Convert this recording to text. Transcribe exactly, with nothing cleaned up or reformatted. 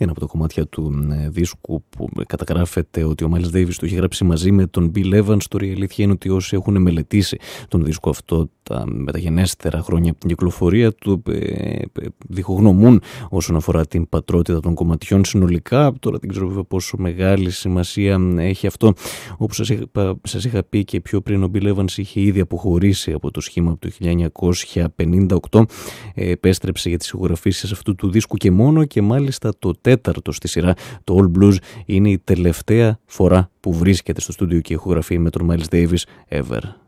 ένα από τα κομμάτια του δίσκου που καταγράφεται ότι ο Miles Davis το έχει γράψει μαζί με τον Bill Evans. Τώρα η αλήθεια είναι ότι όσοι έχουν μελετήσει τον δίσκο αυτό τα μεταγενέστερα χρόνια από την κυκλοφορία του ε, διχογνωμούν όσον αφορά την πατρότητα των κομματιών συνολικά. Τώρα δεν ξέρω βέβαια πόσο μεγάλη σημασία έχει αυτό. Όπως σας είχα, σας είχα πει και πιο πριν, ο Bill Evans είχε ήδη αποχωρήσει από το σχήμα από το χίλια εννιακόσια πενήντα οκτώ. Ε, επέστρεψε για τις ηχογραφήσεις αυτού του δίσκου και μόνο, και μάλιστα το τέταρτο στη σειρά, το All Blues, είναι η τελευταία φορά που βρίσκεται στο στούντιο και ηχογραφεί με τον Miles Davis ever.